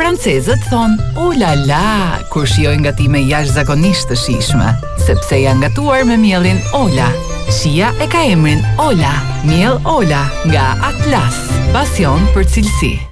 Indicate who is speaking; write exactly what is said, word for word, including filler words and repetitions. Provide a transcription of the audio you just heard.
Speaker 1: Francezët thonë "Oh la la" kur shijojnë gatime jashtëzakonisht të shijshme, sepse janë gatuar me miellin Ola. Shija e ka emrin Ola, miell Ola nga Atlas, pasion për cilësi.